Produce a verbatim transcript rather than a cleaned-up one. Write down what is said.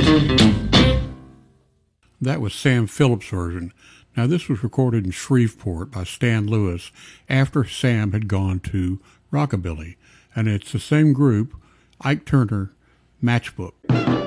That was Sam Phillips' version. Now, this was recorded in Shreveport by Stan Lewis after Sam had gone to Rockabilly. And it's the same group, Ike Turner, Matchbook.